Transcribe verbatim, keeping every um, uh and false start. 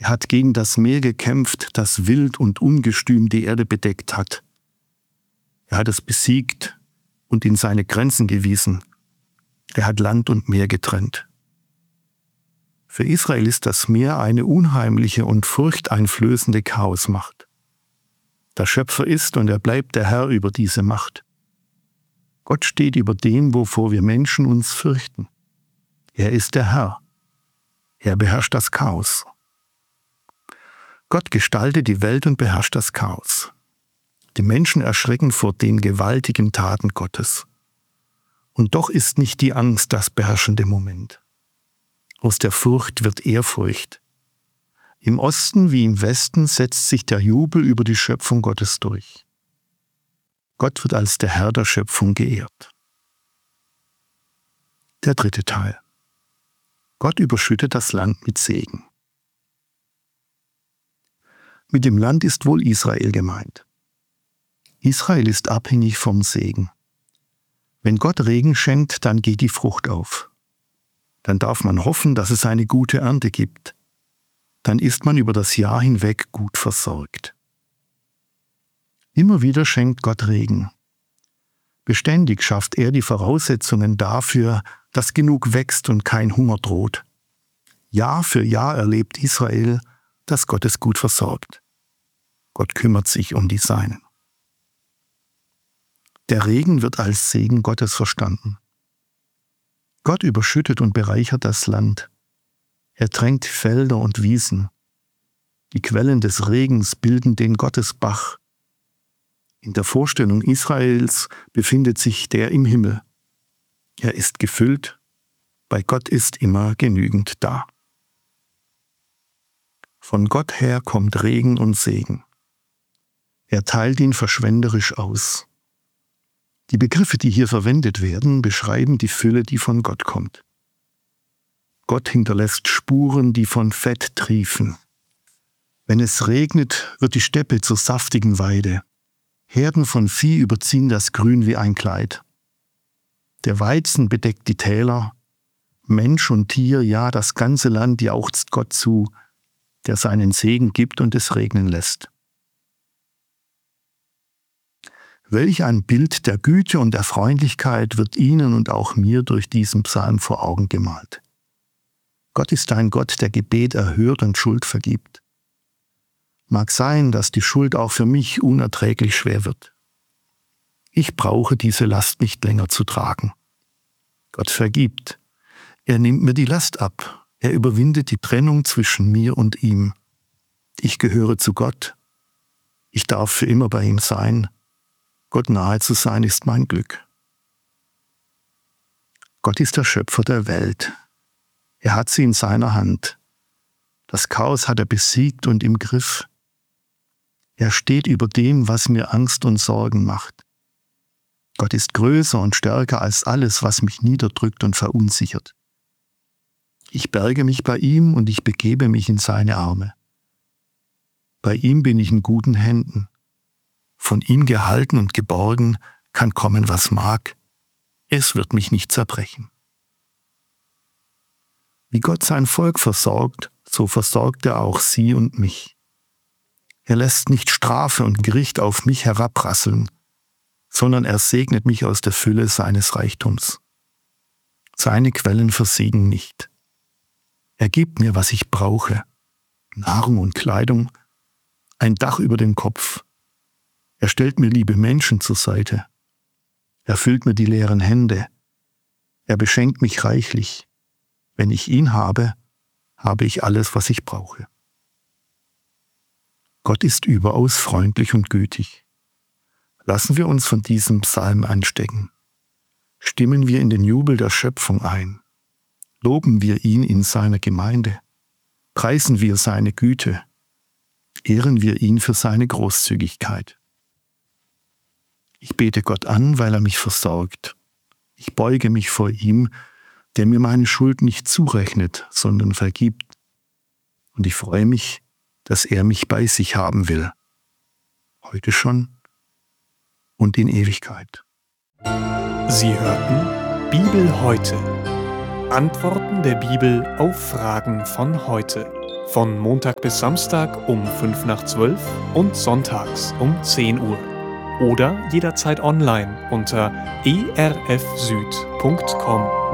Er hat gegen das Meer gekämpft, das wild und ungestüm die Erde bedeckt hat. Er hat es besiegt und in seine Grenzen gewiesen. Er hat Land und Meer getrennt. Für Israel ist das Meer eine unheimliche und furchteinflößende Chaosmacht. Der Schöpfer ist und er bleibt der Herr über diese Macht. Gott steht über dem, wovor wir Menschen uns fürchten. Er ist der Herr. Er beherrscht das Chaos. Gott gestaltet die Welt und beherrscht das Chaos. Die Menschen erschrecken vor den gewaltigen Taten Gottes. Und doch ist nicht die Angst das beherrschende Moment. Aus der Furcht wird Ehrfurcht. Im Osten wie im Westen setzt sich der Jubel über die Schöpfung Gottes durch. Gott wird als der Herr der Schöpfung geehrt. Der dritte Teil. Gott überschüttet das Land mit Segen. Mit dem Land ist wohl Israel gemeint. Israel ist abhängig vom Segen. Wenn Gott Regen schenkt, dann geht die Frucht auf. Dann darf man hoffen, dass es eine gute Ernte gibt. Dann ist man über das Jahr hinweg gut versorgt. Immer wieder schenkt Gott Regen. Beständig schafft er die Voraussetzungen dafür, dass genug wächst und kein Hunger droht. Jahr für Jahr erlebt Israel, dass Gott es gut versorgt. Gott kümmert sich um die Seinen. Der Regen wird als Segen Gottes verstanden. Gott überschüttet und bereichert das Land. Er tränkt Felder und Wiesen. Die Quellen des Regens bilden den Gottesbach. In der Vorstellung Israels befindet sich der im Himmel. Er ist gefüllt, bei Gott ist immer genügend da. Von Gott her kommt Regen und Segen. Er teilt ihn verschwenderisch aus. Die Begriffe, die hier verwendet werden, beschreiben die Fülle, die von Gott kommt. Gott hinterlässt Spuren, die von Fett triefen. Wenn es regnet, wird die Steppe zur saftigen Weide. Herden von Vieh überziehen das Grün wie ein Kleid. Der Weizen bedeckt die Täler. Mensch und Tier, ja, das ganze Land jauchzt Gott zu, der seinen Segen gibt und es regnen lässt. Welch ein Bild der Güte und der Freundlichkeit wird Ihnen und auch mir durch diesen Psalm vor Augen gemalt. Gott ist ein Gott, der Gebet erhört und Schuld vergibt. Mag sein, dass die Schuld auch für mich unerträglich schwer wird. Ich brauche diese Last nicht länger zu tragen. Gott vergibt. Er nimmt mir die Last ab. Er überwindet die Trennung zwischen mir und ihm. Ich gehöre zu Gott. Ich darf für immer bei ihm sein. Gott nahe zu sein ist mein Glück. Gott ist der Schöpfer der Welt. Er hat sie in seiner Hand. Das Chaos hat er besiegt und im Griff. Er steht über dem, was mir Angst und Sorgen macht. Gott ist größer und stärker als alles, was mich niederdrückt und verunsichert. Ich berge mich bei ihm und ich begebe mich in seine Arme. Bei ihm bin ich in guten Händen. Von ihm gehalten und geborgen, kann kommen, was mag. Es wird mich nicht zerbrechen. Wie Gott sein Volk versorgt, so versorgt er auch sie und mich. Er lässt nicht Strafe und Gericht auf mich herabprasseln, sondern er segnet mich aus der Fülle seines Reichtums. Seine Quellen versiegen nicht. Er gibt mir, was ich brauche, Nahrung und Kleidung, ein Dach über dem Kopf. Er stellt mir liebe Menschen zur Seite. Er füllt mir die leeren Hände. Er beschenkt mich reichlich. Wenn ich ihn habe, habe ich alles, was ich brauche. Gott ist überaus freundlich und gütig. Lassen wir uns von diesem Psalm anstecken. Stimmen wir in den Jubel der Schöpfung ein. Loben wir ihn in seiner Gemeinde. Preisen wir seine Güte. Ehren wir ihn für seine Großzügigkeit. Ich bete Gott an, weil er mich versorgt. Ich beuge mich vor ihm, der mir meine Schuld nicht zurechnet, sondern vergibt. Und ich freue mich, dass er mich bei sich haben will. Heute schon und in Ewigkeit. Sie hörten Bibel heute. Antworten der Bibel auf Fragen von heute. Von Montag bis Samstag um fünf nach zwölf und sonntags um zehn Uhr. Oder jederzeit online unter e r f süd punkt com.